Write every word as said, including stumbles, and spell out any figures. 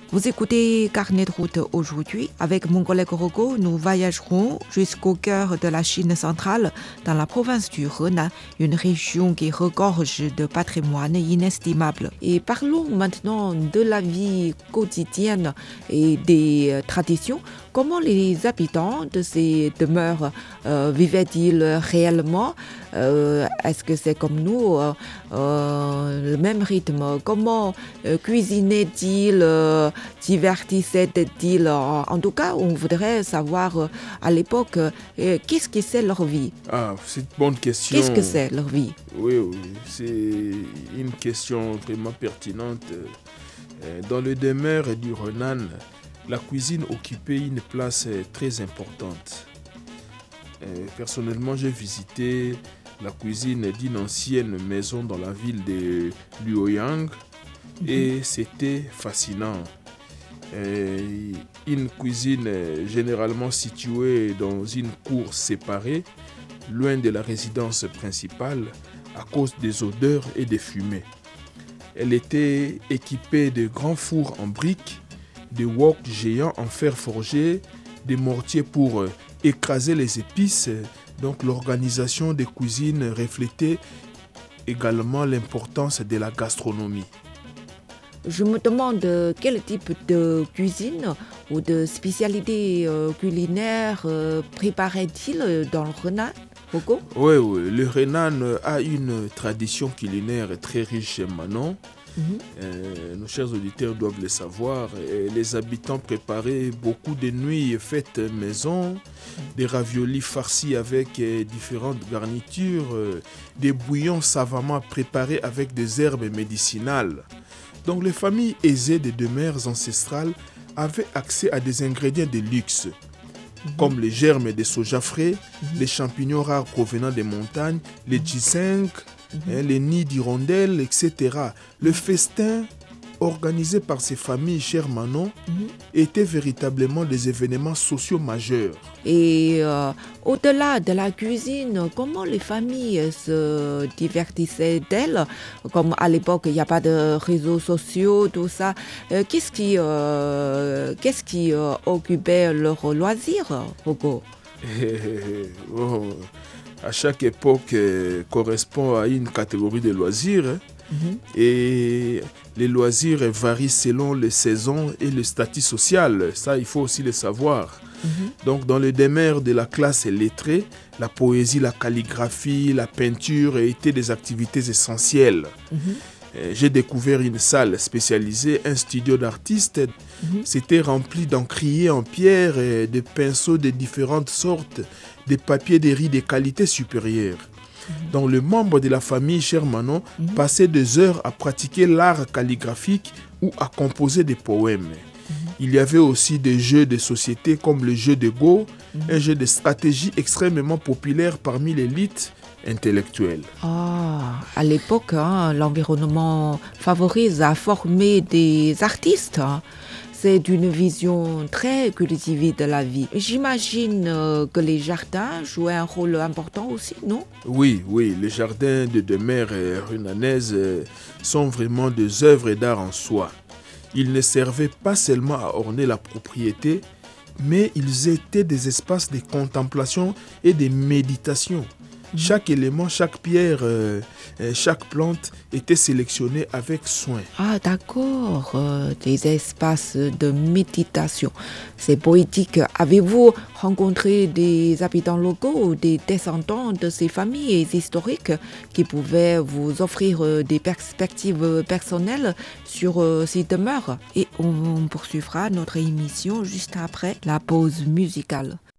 Vous écoutez Carnet de route aujourd'hui. Avec mon collègue Rocco, nous voyagerons jusqu'au cœur de la Chine centrale, dans la province du Henan, une région qui regorge de patrimoine inestimable. Et parlons maintenant de la vie quotidienne et des traditions. Comment les habitants de ces demeures euh, vivaient-ils réellement? euh, Est-ce que c'est comme nous, euh, euh, le même rythme? Comment euh, cuisinaient-ils, euh, divertissaient-ils? en, en tout cas, on voudrait savoir euh, à l'époque euh, qu'est-ce que c'est leur vie. Ah, c'est une bonne question. Qu'est-ce que c'est leur vie? Oui, oui, c'est une question vraiment pertinente. Dans le demeure du Henan, la cuisine occupait une place très importante. Personnellement, j'ai visité la cuisine d'une ancienne maison dans la ville de Luoyang et c'était fascinant. Une cuisine généralement située dans une cour séparée, loin de la résidence principale, à cause des odeurs et des fumées. Elle était équipée de grands fours en briques, de woks géants en fer forgé, des mortiers pour écraser les épices. Donc l'organisation des cuisines reflétait également l'importance de la gastronomie. Je me demande quel type de cuisine ou de spécialité euh, culinaire euh, préparait-il dans le Henan? Rocco? Oui, oui, le Henan a une tradition culinaire très riche maintenant. Mm-hmm. Euh, nos chers auditeurs doivent le savoir. Et les habitants préparaient beaucoup de nuits faites maison, mm-hmm. des raviolis farcis avec euh, différentes garnitures, euh, des bouillons savamment préparés avec des herbes médicinales. Donc les familles aisées des demeures ancestrales avaient accès à des ingrédients de luxe, mm-hmm. comme les germes de soja frais, mm-hmm. les champignons rares provenant des montagnes, les ginseng, mm-hmm. hein, les nids d'hirondelles, et cetera. Le festin organisé par ces familles, chers Manon, mm-hmm. était véritablement des événements sociaux majeurs. Et euh, au-delà de la cuisine, comment les familles se divertissaient-elles? Comme à l'époque, il n'y a pas de réseaux sociaux, tout ça. Euh, qu'est-ce qui, euh, qu'est-ce qui euh, occupait leur loisir, Rocco? oh, à chaque époque euh, correspond à une catégorie de loisirs. Hein. Mm-hmm. Et les loisirs varient selon les saisons et le statut social. Ça, il faut aussi le savoir. Mm-hmm. Donc, dans le demeure de la classe lettrée, la poésie, la calligraphie, la peinture étaient des activités essentielles. Mm-hmm. J'ai découvert une salle spécialisée, un studio d'artistes. Mm-hmm. C'était rempli d'encriers en pierre, et de pinceaux de différentes sortes, des papiers de riz de qualité supérieure. Mm-hmm. Donc, le membre de la famille, cher Manon, mm-hmm. passait des heures à pratiquer l'art calligraphique ou à composer des poèmes. Mm-hmm. Il y avait aussi des jeux de société comme le jeu de Go, mm-hmm. un jeu de stratégie extrêmement populaire parmi l'élite intellectuelle. Ah, à l'époque, hein, l'environnement favorise à former des artistes. Hein. C'est une vision très cultivée de la vie. J'imagine euh, que les jardins jouaient un rôle important aussi, non? Oui, oui, les jardins de demeure hunanaises sont vraiment des œuvres d'art en soi. Ils ne servaient pas seulement à orner la propriété, mais ils étaient des espaces de contemplation et de méditation. Chaque élément, chaque pierre, euh, chaque plante était sélectionnée avec soin. Ah, d'accord, euh, des espaces de méditation. C'est poétique. Avez-vous rencontré des habitants locaux ou des descendants de ces familles historiques qui pouvaient vous offrir des perspectives personnelles sur euh, ces demeures? Et on poursuivra notre émission juste après la pause musicale.